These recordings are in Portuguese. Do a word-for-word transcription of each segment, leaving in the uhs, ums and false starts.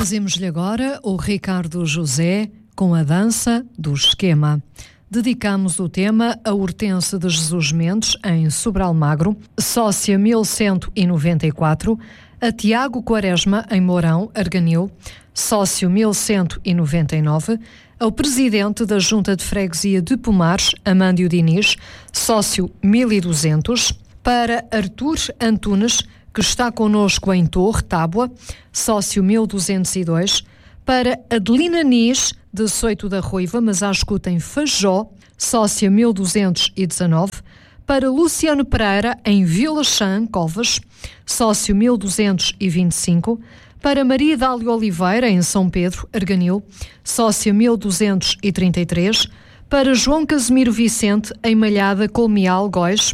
Trazemos-lhe agora o Ricardo José com a dança do esquema. Dedicamos o tema a Hortense de Jesus Mendes, em Sobral Magro, sócia mil cento e noventa e quatro, a Tiago Quaresma, em Mourão, Arganil, sócio mil cento e noventa e nove, ao presidente da Junta de Freguesia de Pomares, Amândio Diniz, sócio mil e duzentos, para Artur Antunes, que está connosco em Torre, Tábua, sócio mil duzentos e dois, para Adelina Nis, de Soito da Ruiva, mas à escuta em Fajó, sócia mil duzentos e dezanove, para Luciano Pereira, em Vila Chã, Covas, sócio mil duzentos e vinte e cinco, para Maria Dálio Oliveira, em São Pedro, Arganil, sócia mil duzentos e trinta e três, para João Casimiro Vicente, em Malhada, Colmeal, Góis,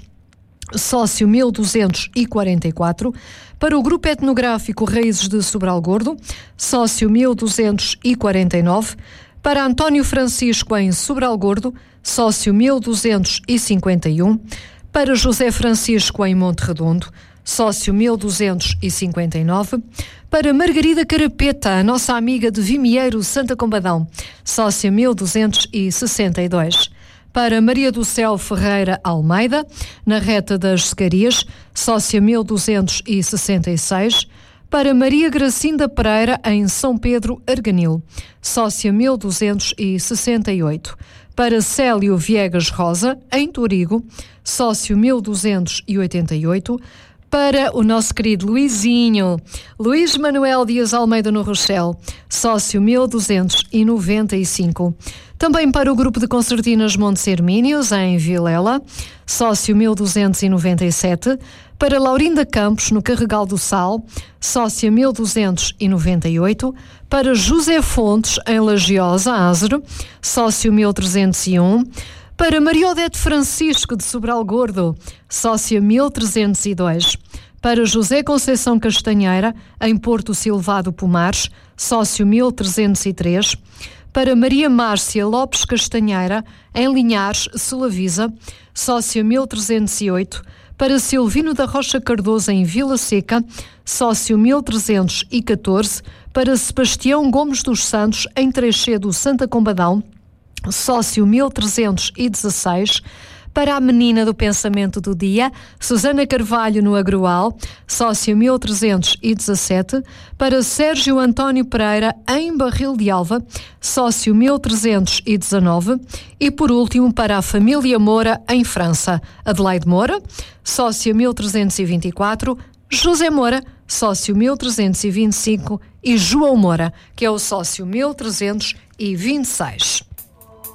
sócio mil duzentos e quarenta e quatro, para o Grupo Etnográfico Raízes de Sobral Gordo, sócio mil duzentos e quarenta e nove, para António Francisco, em Sobral Gordo, sócio mil duzentos e cinquenta e um, para José Francisco, em Monte Redondo, sócio mil duzentos e cinquenta e nove, para Margarida Carapeta, a nossa amiga de Vimieiro, Santa Combadão, sócia mil duzentos e sessenta e dois, para Maria do Céu Ferreira Almeida, na Reta das Secarias, sócia mil duzentos e sessenta e seis, para Maria Gracinda Pereira, em São Pedro, Arganil, sócia mil duzentos e sessenta e oito, para Célio Viegas Rosa, em Torigo, sócio mil duzentos e oitenta e oito, para o nosso querido Luizinho, Luís Manuel Dias Almeida no Rochelle, sócio mil duzentos e noventa e cinco. Também para o grupo de concertinas Montes Hermínios, em Vilela, sócio mil duzentos e noventa e sete, para Laurinda Campos, no Carregal do Sal, sócia mil duzentos e noventa e oito, para José Fontes, em Lagiosa, Ázero, sócio mil trezentos e um, para Maria Odete Francisco, de Sobral Gordo, sócia mil trezentos e dois, para José Conceição Castanheira, em Porto Silvado Pomares, sócio mil trezentos e três, para Maria Márcia Lopes Castanheira, em Linhares, Solavisa, sócia mil trezentos e oito, para Silvino da Rocha Cardoso, em Vila Seca, sócio mil trezentos e catorze, para Sebastião Gomes dos Santos, em Trechedo, Santa Combadão, sócio mil trezentos e dezesseis, para a Menina do Pensamento do Dia, Susana Carvalho, no Agroal, sócio mil trezentos e dezassete, para Sérgio António Pereira, em Barril de Alva, sócio mil trezentos e dezanove, e por último para a família Moura, em França, Adelaide Moura, sócio mil trezentos e vinte e quatro, José Moura, sócio mil trezentos e vinte e cinco, e João Moura, que é o sócio mil trezentos e vinte e seis.